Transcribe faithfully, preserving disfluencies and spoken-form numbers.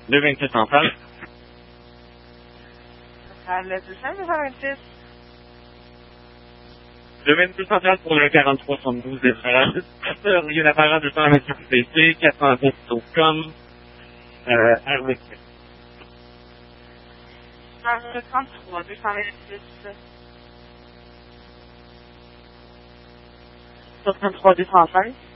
deux vingt-six central. Central deux cents, deux cent vingt-six. deux vingt-six central pour le quarante-trois soixante-douze des Frères. Rio d'apparat deux cent vingt-six P C, quatre cent dix Ocom, euh, R V C. trente-trois, deux cent vingt-six. soixante-trois, deux cent cinq.